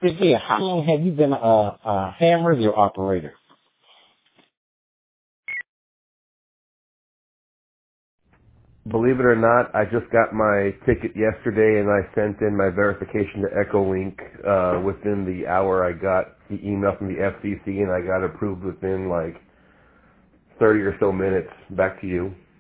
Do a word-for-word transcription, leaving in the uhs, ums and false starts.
Yeah, how long have you been a, a ham radio operator? Believe it or not, I just got my ticket yesterday and I sent in my verification to EchoLink. Uh, within the hour I got the email from the F C C and I got approved within like thirty or so minutes. Back to you.